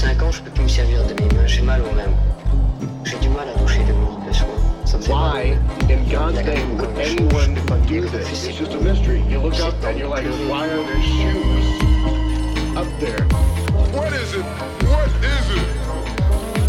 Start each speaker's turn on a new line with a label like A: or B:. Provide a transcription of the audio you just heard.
A: 5 ans, je peux plus me servir de mes mains, j'ai mal aux mains. J'ai du mal à toucher de médication. Ça me fait mal.
B: Why, in God's name, would anyone do this? It's just a mystery. You look up and you're like, why are there shoes